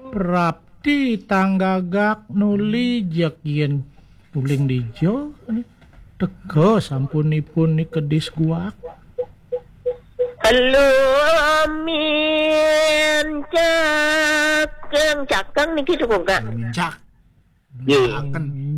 Prapti tanggagak nuli jak yen uling dijo tega sampunipun ni kedis guak. Halo amin cakeng niki cukup gak? Cak. Ye. Akan